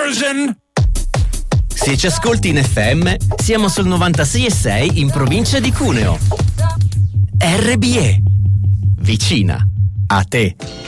version. Se ci ascolti in FM, siamo sul 96,6 in provincia di Cuneo. RBE. Vicina a te.